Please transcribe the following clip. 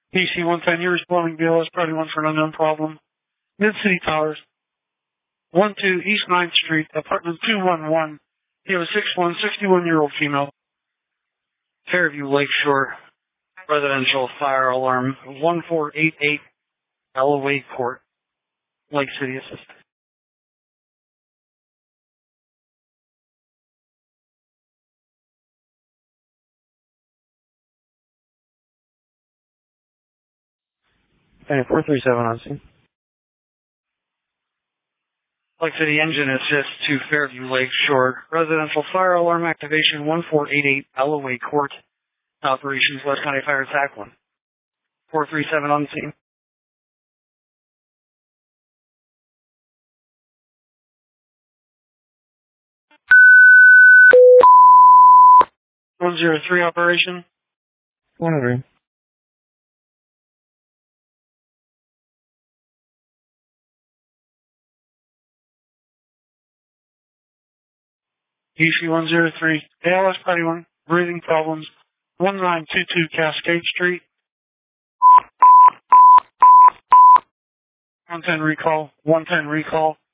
PC 110, you're responding BLS Party 1 for an unknown problem. Mid-City Towers, 12 East 9th Street, apartment 211. You have a 61-year-old female. Fairview Lakeshore, residential fire alarm, 1488 Alloway Court, Lake City Assistant. Okay, 437 on scene. Lake City Engine Assist to Fairview Lakeshore. Residential fire alarm activation 1488 Alloway Court. Operations West County Fire Attack 1. 437 on the scene. 103 operation. 103. UC 103. ALS Party 1. Breathing problems. 1922 Cascade Street. 110 recall. 110 recall.